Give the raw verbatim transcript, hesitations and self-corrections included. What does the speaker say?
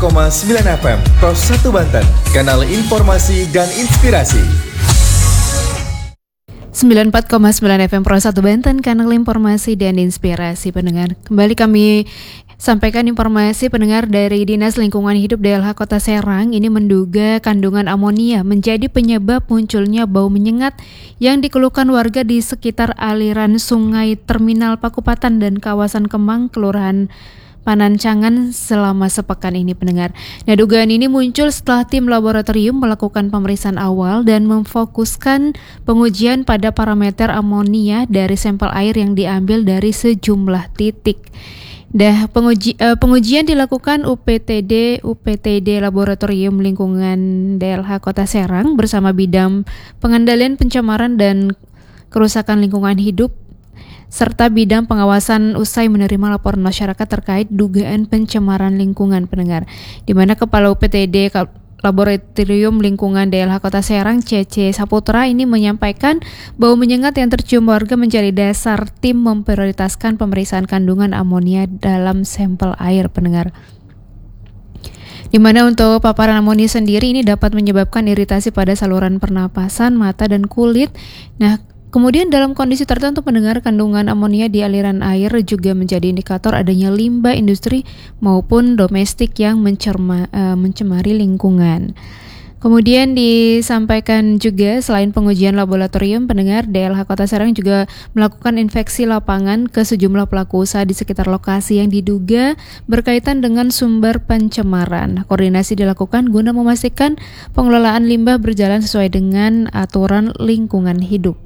koma sembilan F M Pro satu Banten, kanal informasi dan inspirasi. sembilan puluh empat koma sembilan F M Pro satu Banten, kanal informasi dan inspirasi pendengar. Kembali kami sampaikan informasi pendengar dari Dinas Lingkungan Hidup D L H Kota Serang ini menduga kandungan amonia menjadi penyebab munculnya bau menyengat yang dikeluhkan warga di sekitar aliran sungai Terminal Pakupatan dan kawasan Kemang, Kelurahan Panancangan selama sepekan ini pendengar. Nah, dugaan ini muncul setelah tim laboratorium melakukan pemeriksaan awal dan memfokuskan pengujian pada parameter amonia dari sampel air yang diambil dari sejumlah titik. Dah penguji, uh, pengujian dilakukan U P T D U P T D Laboratorium Lingkungan D L H Kota Serang bersama Bidang Pengendalian Pencemaran dan Kerusakan Lingkungan Hidup serta bidang pengawasan usai menerima laporan masyarakat terkait dugaan pencemaran lingkungan pendengar, di mana Kepala U P T D Laboratorium Lingkungan D L H Kota Serang C C Saputra ini menyampaikan bau menyengat yang tercium warga menjadi dasar tim memprioritaskan pemeriksaan kandungan amonia dalam sampel air pendengar. Di mana untuk paparan amonia sendiri ini dapat menyebabkan iritasi pada saluran pernapasan, mata dan kulit. Nah, kemudian dalam kondisi tertentu pendengar, kandungan amonia di aliran air juga menjadi indikator adanya limbah industri maupun domestik yang mencerma, uh, mencemari lingkungan. Kemudian disampaikan juga selain pengujian laboratorium pendengar, D L H Kota Serang juga melakukan inspeksi lapangan ke sejumlah pelaku usaha di sekitar lokasi yang diduga berkaitan dengan sumber pencemaran. Koordinasi dilakukan guna memastikan pengelolaan limbah berjalan sesuai dengan aturan lingkungan hidup.